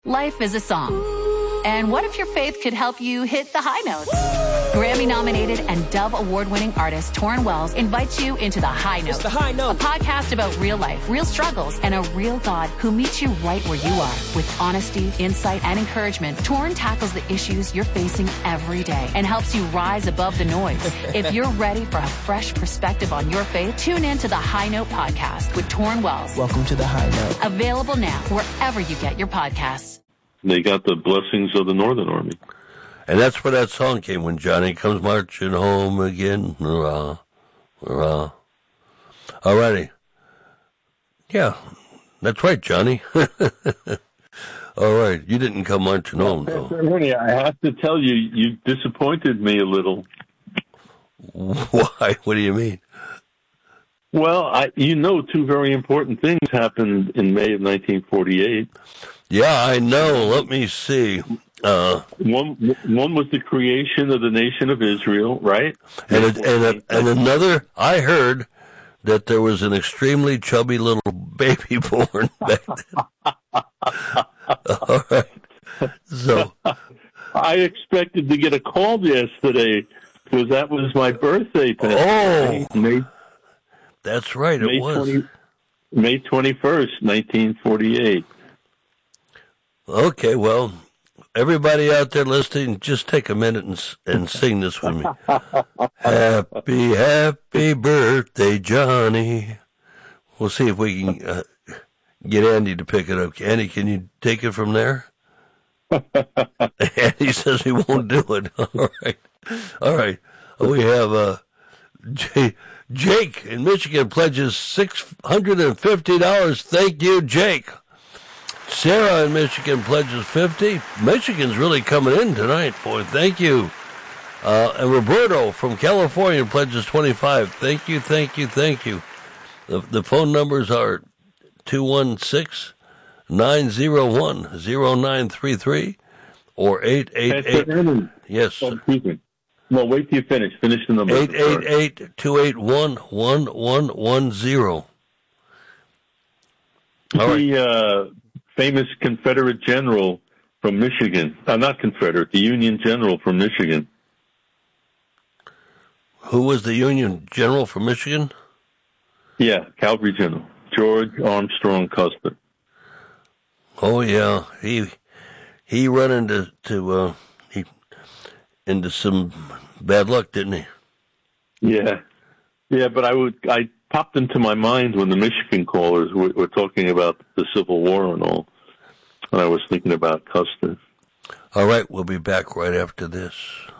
Life is a song. And what if your faith could help you hit the high notes? Grammy-nominated and Dove Award-winning artist Torrin Wells invites you into The High Note. It's The High Note. A podcast about real life, real struggles, and a real God who meets you right where you are. With honesty, insight, and encouragement, Torrin tackles the issues you're facing every day and helps you rise above the noise. If you're ready for a fresh perspective on your faith, tune in to The High Note podcast with Torrin Wells. Welcome to The High Note. Available now wherever you get your podcasts. They got the blessings of the Northern Army. And that's where that song came, when Johnny comes marching home again. Hurrah, hurrah. All righty. Yeah, that's right, Johnny. All right. You didn't come marching home, though. Ernie, I have to tell you, you disappointed me a little. Why? What do you mean? Well, two very important things happened in May of 1948. Yeah, I know. Let me see. One was the creation of the nation of Israel, right? And another, I heard that there was an extremely chubby little baby born back then. All right. So I expected to get a call yesterday because that was my birthday. That's right. It was May 21st, 1948. Okay, well, everybody out there listening, just take a minute and sing this with me. Happy, happy birthday, Johnny. We'll see if we can get Andy to pick it up. Andy, can you take it from there? Andy says he won't do it. All right. We have Jake in Michigan pledges $650. Thank you, Jake. Sarah in Michigan pledges $50. Michigan's really coming in tonight, boy. Thank you. And Roberto from California pledges $25. Thank you, thank you, thank you. The phone numbers are 216-901-0933 or 888. Yes. Well, wait till you finish. Finish the number. 888-281-1110. All right. The famous Confederate general from Michigan. Not Confederate, the Union general from Michigan. Who was the Union general from Michigan? Yeah, cavalry general. George Armstrong Custer. Oh, yeah. He ran into some bad luck, didn't he? Yeah. Yeah, but I popped into my mind when the Michigan callers were talking about the Civil War and all. And I was thinking about Custer. All right, we'll be back right after this.